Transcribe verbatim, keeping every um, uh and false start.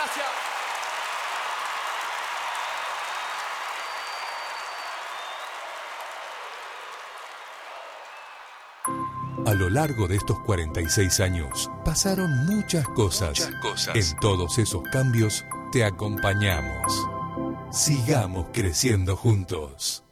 Gracias. A lo largo de estos cuarenta y seis años, pasaron muchas cosas. Muchas cosas. En todos esos cambios, te acompañamos. Sigamos creciendo juntos.